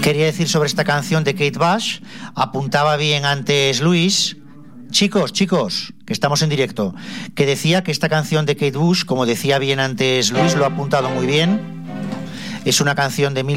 quería decir sobre esta canción de Kate Bush. Apuntaba bien antes Luis, chicos, que estamos en directo, que decía que esta canción de Kate Bush, como decía bien antes Luis, lo ha apuntado muy bien. Es una canción de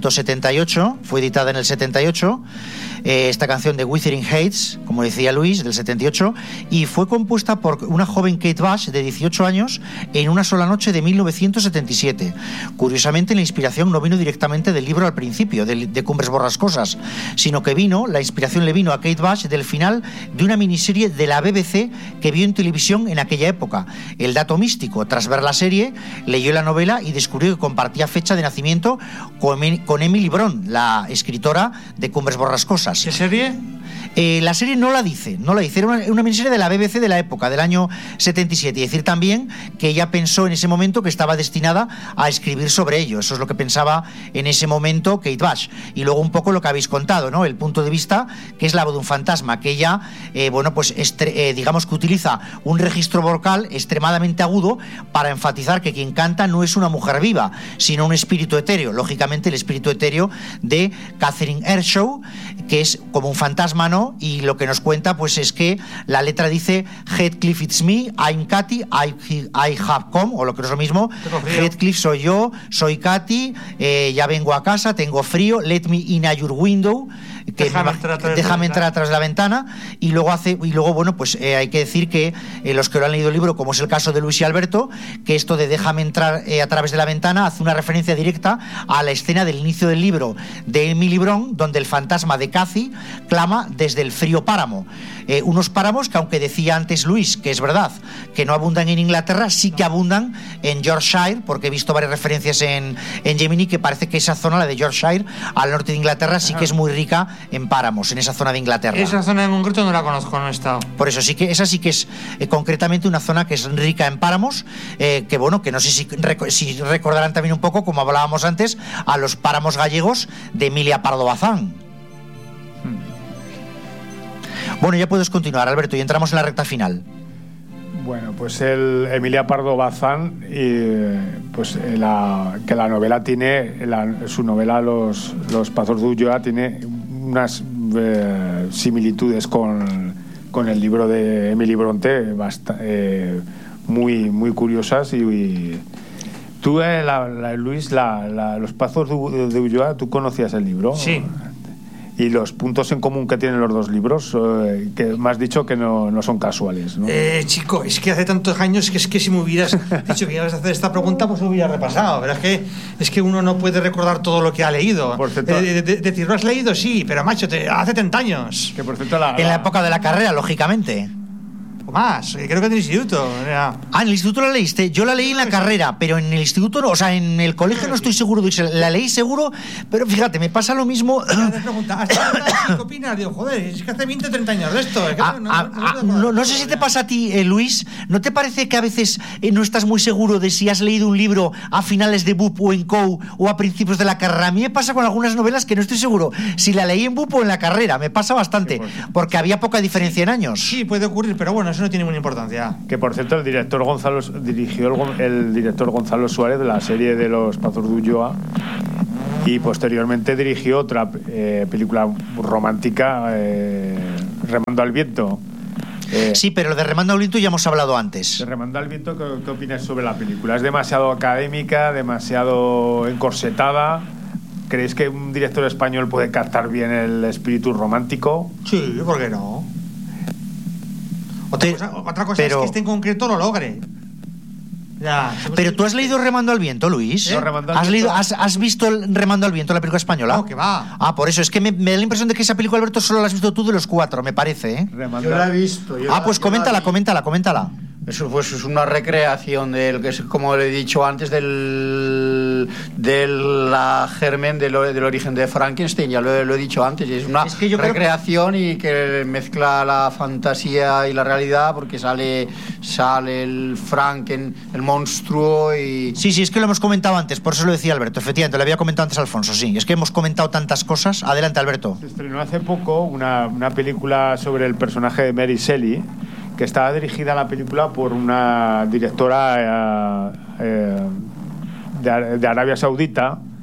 1978, fue editada en el 78. Esta canción de Wuthering Heights, como decía Luis, del 78, y fue compuesta por una joven Kate Bush de 18 años en una sola noche de 1977. Curiosamente, la inspiración no vino directamente del libro al principio, de Cumbres Borrascosas, sino que la inspiración le vino a Kate Bush del final de una miniserie de la BBC que vio en televisión en aquella época. El dato místico: tras ver la serie, leyó la novela y descubrió que compartía fecha de nacimiento con Emily Bront, la escritora de Cumbres Borrascosas. ¿Qué serie? La serie no la dice, era una miniserie de la BBC de la época, del año 77, y decir también que ella pensó en ese momento que estaba destinada a escribir sobre ello. Eso es lo que pensaba en ese momento Kate Bush. Y luego un poco lo que habéis contado, ¿no? El punto de vista, que es la voz de un fantasma, que ella, digamos que utiliza un registro vocal extremadamente agudo para enfatizar que quien canta no es una mujer viva, sino un espíritu etéreo. Lógicamente el espíritu etéreo de Catherine Ershow, que es como un fantasma, ¿no? Y lo que nos cuenta pues es que la letra dice: Heathcliff it's me, I'm Katy, I have come, o lo que no es lo mismo, Heathcliff soy yo, soy Katy, ya vengo a casa, tengo frío, let me in at your window, que déjame entrar a través de la ventana. Y luego hay que decir que los que lo han leído el libro, como es el caso de Luis y Alberto, que esto de déjame entrar a través de la ventana hace una referencia directa a la escena del inicio del libro de Emily Bront, donde el fantasma de Cathy clama desde el frío páramo. Unos páramos que, aunque decía antes Luis que es verdad que no abundan en Inglaterra, sí que abundan en Yorkshire, porque he visto varias referencias en Gemini que parece que esa zona, la de Yorkshire, al norte de Inglaterra, sí que es muy rica en páramos, en esa zona de Inglaterra. Esa zona en concreto no la conozco, no he estado. Por eso esa sí que es concretamente una zona que es rica en páramos, que no sé si recordarán también un poco, como hablábamos antes, a los páramos gallegos de Emilia Pardo Bazán. Bueno, ya puedes continuar, Alberto, y entramos en la recta final. Bueno, pues Emilia Pardo Bazán, que la novela tiene, su novela Los Pazos de Ulloa tiene unas similitudes con el libro de Emily Bronte, muy curiosas. Y tú, Luis, Los Pazos de Ulloa, ¿tú conocías el libro? Sí. Y los puntos en común que tienen los dos libros, que me has dicho que no son casuales, ¿no? Chico, es que hace tantos años que es que si me hubieras dicho que ibas a hacer esta pregunta, pues lo hubiera repasado. Pero es que uno no puede recordar todo lo que ha leído. Por cierto, decir, ¿lo has leído? Sí, pero macho, hace 30 años. Que por cierto, en la época de la carrera, lógicamente. Más, creo que en el instituto. En el instituto la leíste. Yo la leí en la carrera, pero en el instituto no, o sea, en el colegio no estoy seguro. La leí seguro, pero fíjate, me pasa lo mismo. Te preguntas, ¿qué opinas? Digo, joder, es que hace 20, 30 años de esto. No sé si te pasa a ti, Luis. ¿No te parece que a veces no estás muy seguro de si has leído un libro a finales de BUP o en COU o a principios de la carrera? A mí me pasa con algunas novelas que no estoy seguro si la leí en BUP o en la carrera. Me pasa bastante, porque había poca diferencia en años. Sí, puede ocurrir, pero bueno, eso no tiene ninguna importancia. Que por cierto, el director Gonzalo Suárez de la serie de Los Pazos de Ulloa, y posteriormente dirigió otra película romántica, Remando al viento. Sí, pero de Remando al viento ya hemos hablado antes. De Remando al viento, ¿qué opinas sobre la película? ¿Es demasiado académica, demasiado encorsetada? ¿Creéis que un director español puede captar bien el espíritu romántico? Sí, ¿por qué no? Otra cosa es que este en concreto lo logre. Pero tú has leído Remando al viento, Luis. ¿Has visto el Remando al viento, la película española? No, que va. Por eso es que me da la impresión de que esa película, Alberto, solo la has visto tú de los cuatro, me parece, Yo la he visto. Pues coméntala. Eso pues es una recreación del, que es como le he dicho antes, del germen del origen de Frankenstein. Ya lo he dicho antes. Es una recreación y que mezcla la fantasía y la realidad, porque sale el el monstruo y... Sí, es que lo hemos comentado antes, por eso lo decía Alberto. Efectivamente, lo había comentado antes Alfonso, sí. Es que hemos comentado tantas cosas. Adelante, Alberto. Se estrenó hace poco una película sobre el personaje de Mary Shelley, que estaba dirigida la película por una directora de Arabia Saudita,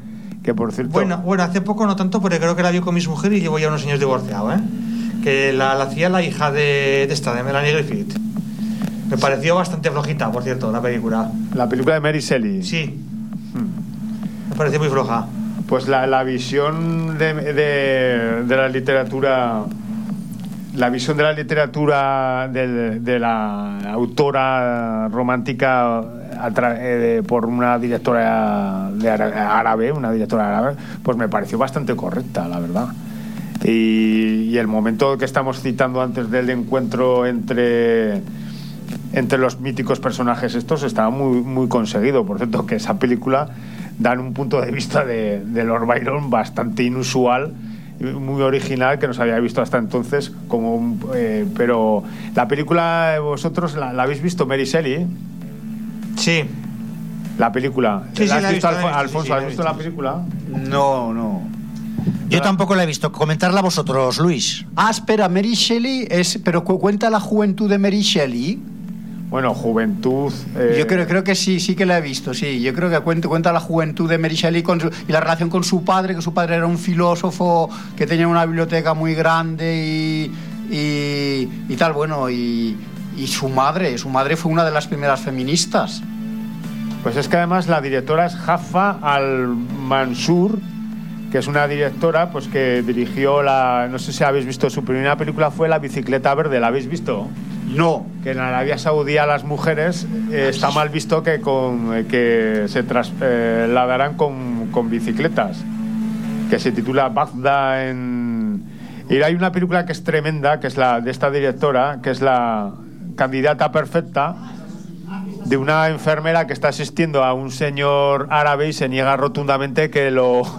que por cierto... Bueno, hace poco no tanto, porque creo que la vi con mi mujer y llevo ya unos años divorciado, ¿eh? Que la hacía la hija de Melanie Griffith. Me pareció bastante flojita, por cierto, la película. La película de Mary Shelley. Sí. Me pareció muy floja. Pues la visión de la literatura... La visión de la literatura de la autora romántica por una directora árabe, pues me pareció bastante correcta, la verdad. Y el momento que estamos citando antes del encuentro entre los míticos personajes estos estaba muy, muy conseguido. Por cierto, que esa película da un punto de vista de Lord Byron bastante inusual, muy original, que no se había visto hasta entonces, pero la película, vosotros la habéis visto, Mary Shelley. Sí. La película. Sí, ¿La has visto, Alfonso? Sí, ¿has visto la película? No. Yo tampoco la he visto. Comentarla vosotros, Luis. Espera, Mary Shelley pero cuenta la juventud de Mary Shelley. Bueno, juventud... Yo creo que sí que la he visto, sí. Yo creo que cuenta la juventud de Mary Shelley y la relación con su padre, que su padre era un filósofo que tenía una biblioteca muy grande y tal, bueno, y su madre fue una de las primeras feministas. Pues es que además la directora es Jaffa Al-Mansur, que es una directora pues que dirigió no sé si habéis visto, su primera película fue La bicicleta verde. ¿La habéis visto? No. Que en Arabia Saudí a las mujeres está mal visto que se trasladarán con bicicletas, que se titula Bagdad y hay una película que es tremenda, que es la de esta directora, que es La candidata perfecta, de una enfermera que está asistiendo a un señor árabe y se niega rotundamente que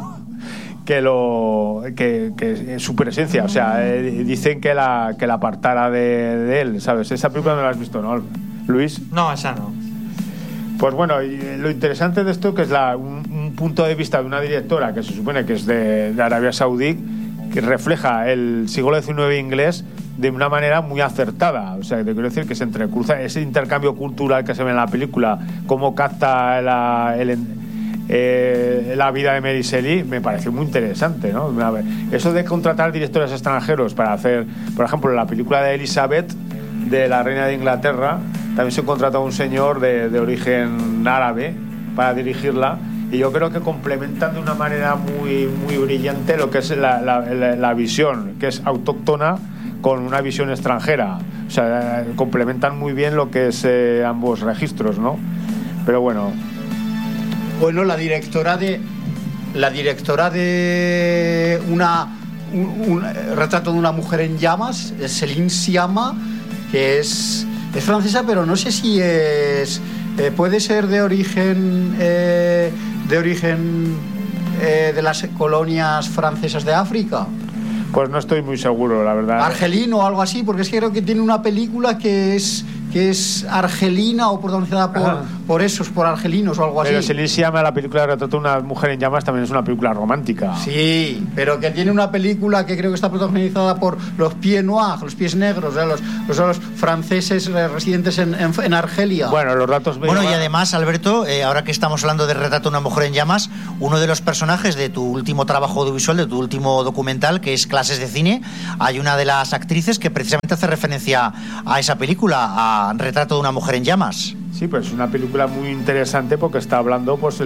su presencia, o sea, dicen que la apartara de él, ¿sabes? Esa película no la has visto, ¿no, Luis? No, esa no. Pues bueno, y lo interesante de esto que es un punto de vista de una directora que se supone que es de Arabia Saudí, que refleja el siglo XIX inglés de una manera muy acertada. O sea, te quiero decir que se entrecruza ese intercambio cultural que se ve en la película, cómo capta la vida de Mary Shelley, me pareció muy interesante, ¿no? Eso de contratar directores extranjeros para hacer, por ejemplo, la película de Elizabeth, de la reina de Inglaterra, también se contrató a un señor de origen árabe para dirigirla, y yo creo que complementan de una manera muy, muy brillante lo que es la visión, que es autóctona, con una visión extranjera. O sea, complementan muy bien lo que es ambos registros, ¿no? Pero bueno, la directora de un retrato de una mujer en llamas, es Céline Sciamma, que es francesa, pero no sé si puede ser de origen de las colonias francesas de África. pues no estoy muy seguro, la verdad. Argelino o algo así, porque es que creo que tiene una película que es argelina o pronunciada por argelinos o algo así. Pero Céline Sciamma, la película de Retrato de una mujer en llamas, también es una película romántica. Sí, pero que tiene una película que creo que está protagonizada por los pieds noirs, los pies negros, los franceses residentes en Argelia. Bueno, los datos... Bueno, y además, Alberto, ahora que estamos hablando de Retrato de una mujer en llamas, uno de los personajes de tu último trabajo audiovisual, de tu último documental, que es Clases de Cine, hay una de las actrices que precisamente hace referencia a esa película, a Retrato de una mujer en llamas. Sí, pues es una película muy interesante porque está hablando, pues,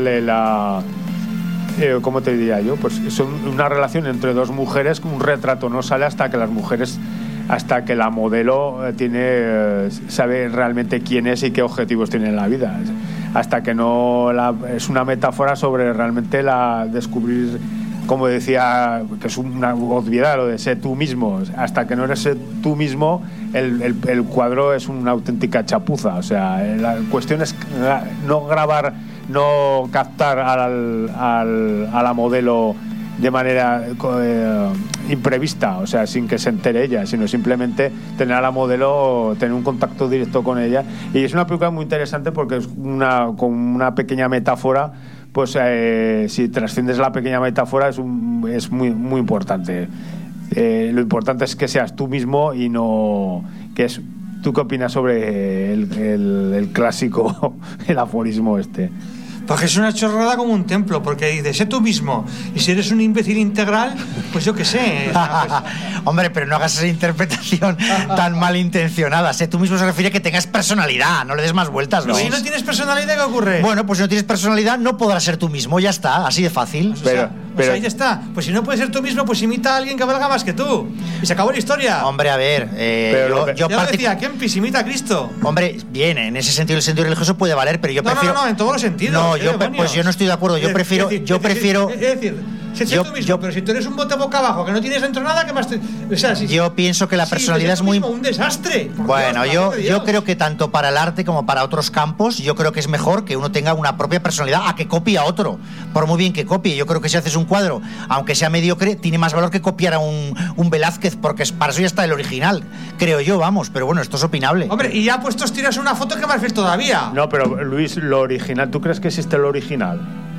¿cómo te diría yo? Pues es una relación entre dos mujeres, un retrato no sale hasta que la modelo sabe realmente quién es y qué objetivos tiene en la vida. Hasta que es una metáfora sobre realmente descubrir, como decía, que es una obviedad lo de ser tú mismo. Hasta que no eres tú mismo, el cuadro es una auténtica chapuza. O sea, la cuestión es no captar a la modelo de manera imprevista, o sea, sin que se entere ella, sino simplemente tener a la modelo, tener un contacto directo con ella. Y es una película muy interesante porque es con una pequeña metáfora. Pues si trasciendes la pequeña metáfora es muy, muy importante. Lo importante es que seas tú mismo y no... ¿Tú qué opinas sobre el clásico, el aforismo este? Porque es una chorrada como un templo, porque dices, sé tú mismo, y si eres un imbécil integral, pues yo qué sé. O sea, pues... Hombre, pero no hagas esa interpretación tan malintencionada. Sé tú mismo se refiere a que tengas personalidad, no le des más vueltas, ¿no? Si no tienes personalidad, ¿qué ocurre? Bueno, pues si no tienes personalidad, no podrás ser tú mismo, ya está, así de fácil. Pues pero ahí ya está. Pues si no puedes ser tú mismo, pues imita a alguien que valga más que tú. Y se acabó la historia. Hombre, a ver, yo decía, Kempis imita a Cristo. Hombre, bien, en ese sentido el sentido religioso puede valer, pero yo prefiero... No, en todos los sentidos. No, pues yo no estoy de acuerdo, yo prefiero... Es decir, sé tú mismo, pero si tú eres un bote boca abajo que no tienes dentro nada, ¿qué más te...? O sea, yo pienso que la personalidad es muy... un desastre. Bueno, yo creo que tanto para el arte como para otros campos, yo creo que es mejor que uno tenga una propia personalidad a que copie a otro, por muy bien que copie. Yo creo que si haces un cuadro, aunque sea mediocre, tiene más valor que copiar a un Velázquez, porque para eso ya está el original, creo yo, vamos, pero bueno, esto es opinable. Hombre, y ya puestos tiras una foto que más ves todavía. No, pero Luis, lo original, ¿tú crees que existe lo original?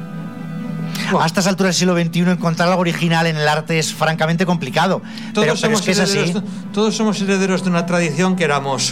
A estas alturas del siglo XXI encontrar algo original en el arte es francamente complicado. Pero es que es así. Todos somos herederos de una tradición, queramos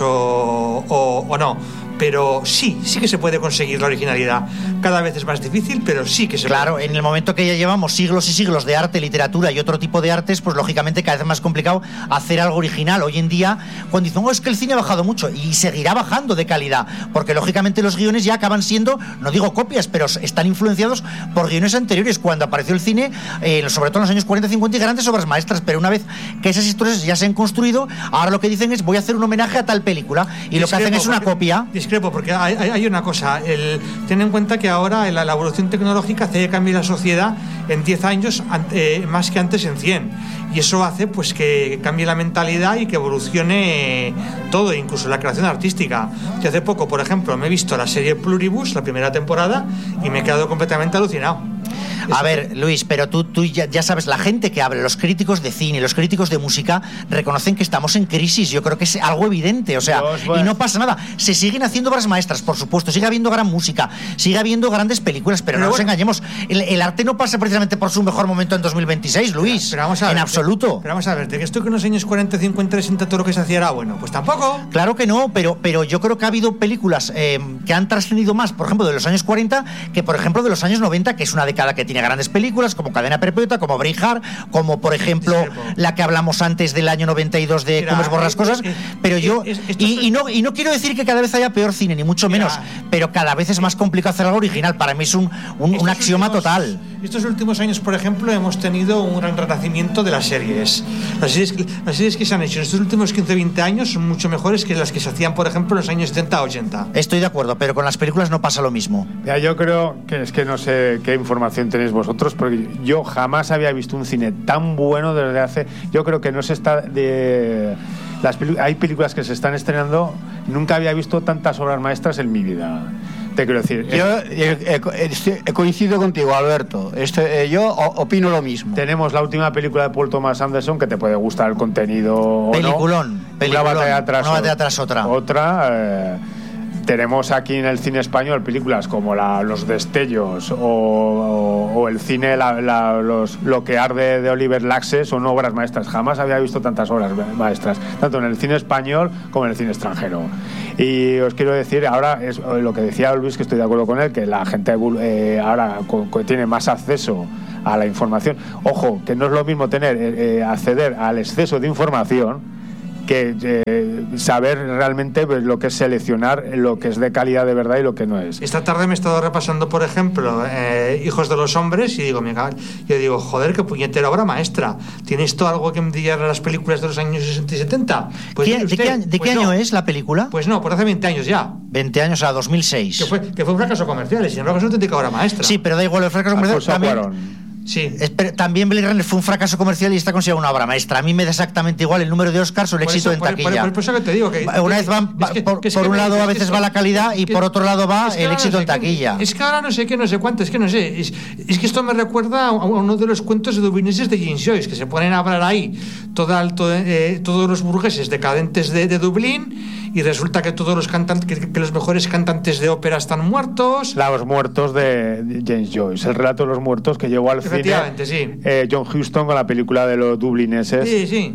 o no. Pero sí que se puede conseguir la originalidad. Cada vez es más difícil, pero sí que se puede. Claro, en el momento que ya llevamos siglos y siglos de arte, literatura y otro tipo de artes, pues lógicamente cada vez es más complicado hacer algo original. Hoy en día, cuando dicen, es que el cine ha bajado mucho, y seguirá bajando de calidad, porque lógicamente los guiones ya acaban siendo, no digo copias, pero están influenciados por guiones anteriores. Cuando apareció el cine, sobre todo en los años 40 y 50, y grandes obras maestras, pero una vez que esas historias ya se han construido, ahora lo que dicen es, voy a hacer un homenaje a tal película, y lo que hacen es una copia. Discrepo, porque hay una cosa, ten en cuenta que ahora la evolución tecnológica hace que cambie la sociedad en 10 años más que antes en 100, y eso hace pues que cambie la mentalidad y que evolucione todo, incluso la creación artística. Yo hace poco, por ejemplo, me he visto la serie Pluribus, la primera temporada, y me he quedado completamente alucinado. A ver, Luis, pero tú ya sabes, la gente que habla, los críticos de cine, los críticos de música, reconocen que estamos en crisis. Yo creo que es algo evidente, o sea, y no pasa nada. Se siguen haciendo obras maestras, por supuesto, sigue habiendo gran música, sigue habiendo grandes películas, pero no nos engañemos, el arte no pasa precisamente por su mejor momento en 2026, Luis, pero vamos a ver, en absoluto. Pero vamos a ver, ¿de que esto que en los años 40, 50, 60 todo lo que se hacía era bueno? Pues tampoco. Claro que no, pero yo creo que ha habido películas que han trascendido más, por ejemplo, de los años 40, que por ejemplo de los años 90, que es una década que tiene grandes películas, como Cadena Perpetua, como Braveheart, como por ejemplo la que hablamos antes del año 92 de Comes Borrascosas, pero yo y no quiero decir que cada vez haya peor cine, ni mucho menos, pero cada vez es más complicado hacer algo original. Para mí es un axioma total. Estos últimos años, por ejemplo, hemos tenido un gran renacimiento de las series. Las series que se han hecho en estos últimos 15-20 años son mucho mejores que las que se hacían, por ejemplo, en los años 70-80. Estoy de acuerdo, pero con las películas no pasa lo mismo. Ya, yo creo que es que no sé qué información tenéis vosotros, porque yo jamás había visto un cine tan bueno desde hace... Yo creo que no se está... hay películas que se están estrenando, nunca había visto tantas obras maestras en mi vida. Te quiero decir... Yo coincido contigo, Alberto. Yo opino lo mismo. Tenemos la última película de Paul Thomas Anderson, que te puede gustar el contenido peliculón, o no. Una batalla tras otra. Tenemos aquí en el cine español películas como Los Destellos o el cine Lo que arde de Oliver Laxe, son obras maestras. Jamás había visto tantas obras maestras, tanto en el cine español como en el cine extranjero. Y os quiero decir, ahora es lo que decía Luis, que estoy de acuerdo con él, que la gente ahora tiene más acceso a la información. Ojo, que no es lo mismo acceder al exceso de información que saber realmente lo que es seleccionar lo que es de calidad de verdad y lo que no es. Esta tarde me he estado repasando, por ejemplo, Hijos de los Hombres, y digo, joder, qué puñetera obra maestra. ¿Tiene esto algo que envidiar a las películas de los años 60 y 70? Pues ¿De qué año es la película? Pues no, por hace 20 años ya. 20 años, a 2006. Que fue un fracaso comercial, y sin embargo es una auténtica obra maestra. Sí, pero da igual, el fracaso comercial también... Sí. También Blade Runner fue un fracaso comercial y está considerado una obra maestra. A mí me da exactamente igual el número de Oscars o el éxito en taquilla. Por eso que te digo que una vez por un lado a veces va la calidad y por otro lado va el éxito en taquilla. Es que ahora no sé qué, no sé cuánto, es que no sé. Es que esto me recuerda a uno de los cuentos de dublineses de James Joyce, que se ponen a hablar ahí todos los burgueses decadentes de Dublín, y resulta que todos los cantantes, que los mejores cantantes de ópera están muertos. Los muertos de James Joyce, el relato de los muertos que llevó al cine sí. John Huston con la película de los dublineses. Sí.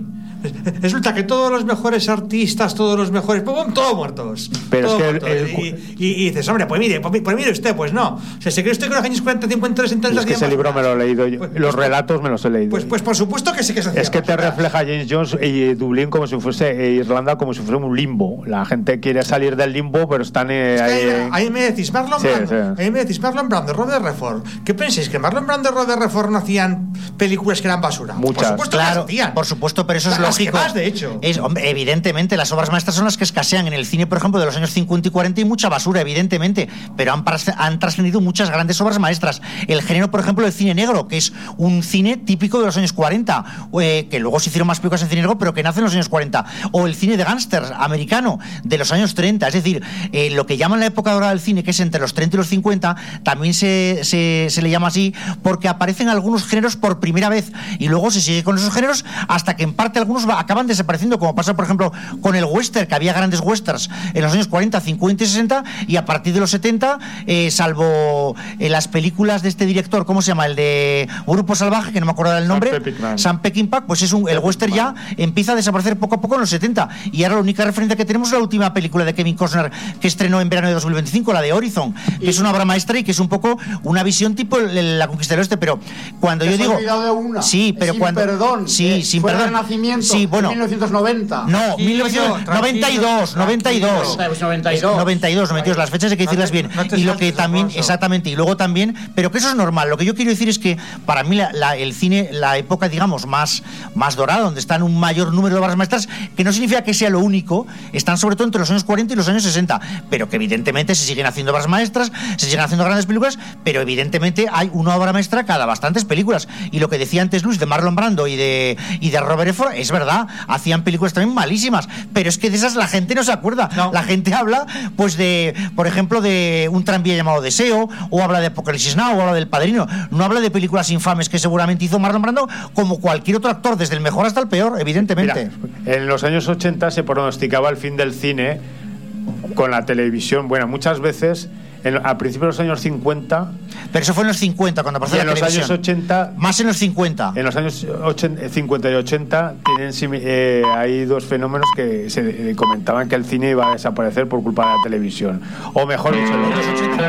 Resulta que todos los mejores artistas, todos los mejores, todos muertos. Pero todos es que muertos. Y dices, hombre, pues mire usted, pues no. O sea, ¿se cree usted que en los años 40, 50, 60 es que ese libro me lo he leído yo. Los relatos me los he leído. Pues por supuesto que sí que se hacía. Es que te refleja James Jones y Dublín como si fuese Irlanda, como si fuese un limbo. La gente quiere salir del limbo, pero están ahí. Ahí me decís Marlon Brando. Ahí me decís Marlon Brando, Robert Redford. ¿Qué pensáis? ¿Que Marlon Brando y Robert Redford no hacían películas que eran basura? Muchas. Por supuesto, claro, que hacían. por supuesto, pero eso es lógico. Que más, de hecho. Hombre, evidentemente, las obras maestras son las que escasean en el cine, por ejemplo, de los años 50 y 40, y mucha basura, evidentemente, pero han trascendido muchas grandes obras maestras. El género, por ejemplo, del cine negro, que es un cine típico de los años 40, que luego se hicieron más películas en cine negro, pero que nace en los años 40. O el cine de gángsters americano de los años 30. Es decir, lo que llaman la época dorada del cine, que es entre los 30 y los 50, también se le llama así porque aparecen algunos géneros por primera vez y luego se sigue con esos géneros hasta que en parte algunos acaban desapareciendo, como pasa, por ejemplo, con el western, que había grandes westerns en los años 40, 50 y 60, y a partir de los 70, salvo las películas de este director, ¿cómo se llama? El de Grupo Salvaje, que no me acuerdo del nombre, Sam Peckinpah, pues el western ya empieza a desaparecer poco a poco en los 70, y ahora la única referencia que tenemos es la última película de Kevin Costner que estrenó en verano de 2025, la de Horizon, que es una obra maestra y que es un poco una visión tipo La Conquista del Oeste, pero cuando yo digo... De una. Sí, pero sin cuando... Perdón, sí, sin fue perdón. El Renacimiento, sí, bueno, 1990. No, 1992, 92, las fechas hay que decirlas bien. Y lo que también, exactamente, y luego también, pero que eso es normal. Lo que yo quiero decir es que para mí el cine, la época, digamos, más dorada, donde están un mayor número de obras maestras, que no significa que sea lo único, están sobre todo entre los años 40 y los años 60, pero que evidentemente se siguen haciendo obras maestras, se siguen haciendo grandes películas, pero evidentemente hay una obra maestra cada bastantes películas. Y lo que decía antes Luis de Marlon Brando y de Robert Redford, es verdad, hacían películas también malísimas, pero es que de esas la gente no se acuerda. No. La gente habla, pues, por ejemplo, de Un tranvía llamado Deseo, o habla de Apocalipsis Now, o habla del Padrino. No habla de películas infames que seguramente hizo Marlon Brando, como cualquier otro actor, desde el mejor hasta el peor, evidentemente. Mira, en los años 80 se pronosticaba el fin del cine con la televisión. Bueno, muchas veces a principios de los años 50. Pero eso fue en los 50, cuando apareció la televisión. En los años 80. Más en los 50. En los años 50 y 80 hay dos fenómenos que se comentaban que el cine iba a desaparecer por culpa de la televisión. O mejor dicho, en los 80.